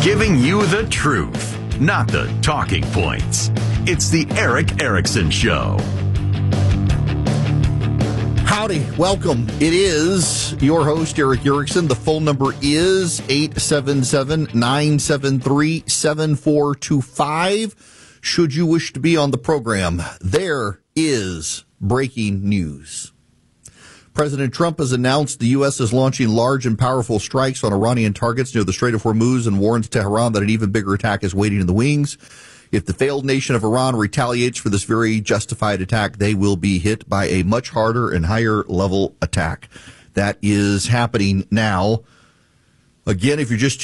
Giving you the truth, not the talking points. It's the Erick Erickson Show. Howdy, welcome. It is your host, Erick Erickson. The phone number is 877-973-7425. Should you wish to be on the program, there is breaking news. President Trump has announced the U.S. is launching large and powerful strikes on Iranian targets near the Strait of Hormuz and warns Tehran that an even bigger attack is waiting in the wings. If the failed nation of Iran retaliates for this very justified attack, they will be hit by a much harder and higher level attack. That is happening now. Again, if you're just